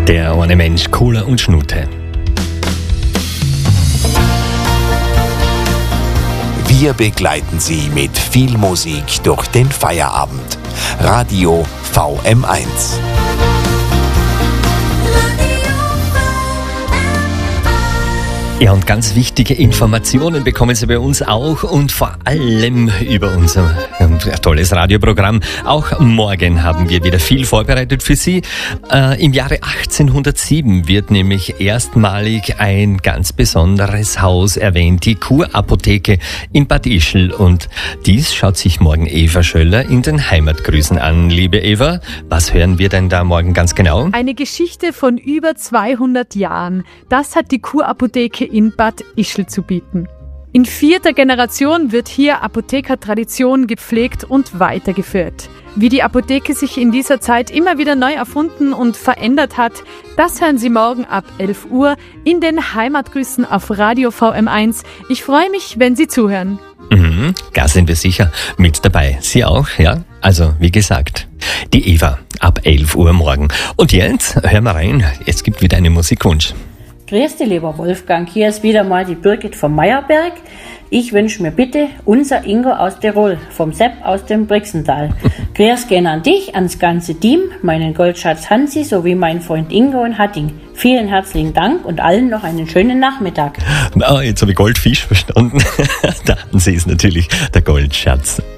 Der eine Mensch, Cola und Schnute. Wir begleiten Sie mit viel Musik durch den Feierabend. Radio VM1. Ja, und ganz wichtige Informationen bekommen Sie bei uns auch und vor allem über unser tolles Radioprogramm. Auch morgen haben wir wieder viel vorbereitet für Sie. Im Jahre 1807 wird nämlich erstmalig ein ganz besonderes Haus erwähnt, die Kurapotheke in Bad Ischl. Und dies schaut sich morgen Eva Schöller in den Heimatgrüßen an. Liebe Eva, was hören wir denn da morgen ganz genau? Eine Geschichte von über 200 Jahren. Das hat die Kurapotheke in Bad Ischl zu bieten. In 4. Generation wird hier Apothekertradition gepflegt und weitergeführt. Wie die Apotheke sich in dieser Zeit immer wieder neu erfunden und verändert hat, das hören Sie morgen ab 11 Uhr in den Heimatgrüßen auf Radio VM1. Ich freue mich, wenn Sie zuhören. Da sind wir sicher mit dabei. Sie auch, ja? Also, wie gesagt, die Eva ab 11 Uhr morgen. Und jetzt hören wir rein. Es gibt wieder einen Musikwunsch. Grüß dich, lieber Wolfgang, hier ist wieder mal die Birgit vom Meierberg. Ich wünsche mir bitte unser Ingo aus Tirol, vom Sepp aus dem Brixental. Grüß gehen an dich, ans ganze Team, meinen Goldschatz Hansi sowie meinen Freund Ingo in Hatting. Vielen herzlichen Dank und allen noch einen schönen Nachmittag. Jetzt habe ich Goldfisch verstanden. Der Hansi ist natürlich der Goldschatz.